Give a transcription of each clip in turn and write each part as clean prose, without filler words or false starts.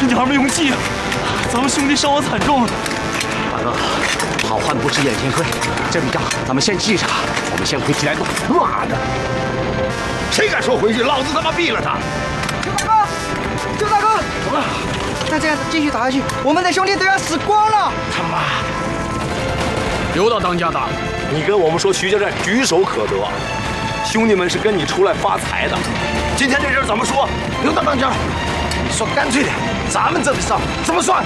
这娘们用计啊！咱们兄弟伤亡惨重。 大哥，好汉不吃眼前亏，这笔账咱们先记着，我们先回济南路。 妈的！谁敢说回去，老子他妈毙了他！ 周大哥， 怎么了？ 再这样子继续打下去，我们的兄弟都要死光了！ 他妈的！ 刘大当家的， 你跟我们说徐家寨举手可得，兄弟们是跟你出来发财的。今天这事怎么说？刘大当家，你说干脆点，咱们这笔账怎么算？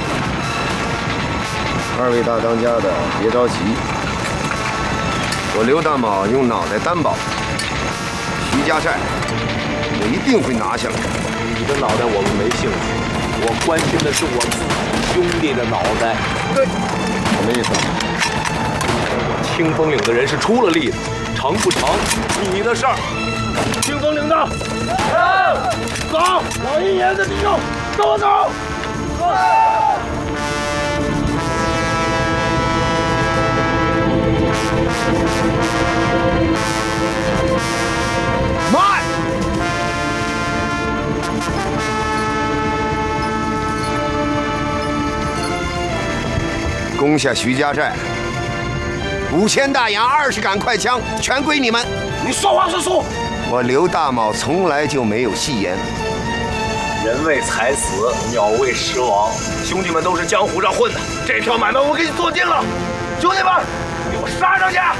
二位大当家的别着急，我刘大卯用脑袋担保，徐家寨我一定会拿下来。 你的脑袋我们没兴趣，我关心的是我自己兄弟的脑袋。 对，什么意思？ 清风岭的人是出了力的，成不成你的事儿。清风岭的，走，老一爷的弟兄，跟我走。慢！ 攻下徐家寨，5000大洋，20杆快枪，全归你们。 你说话算数！ 我刘大卯从来就没有戏言。 人为财死，鸟为食亡。兄弟们都是江湖上混的，这票买卖我给你做定了。兄弟们，给我杀上去！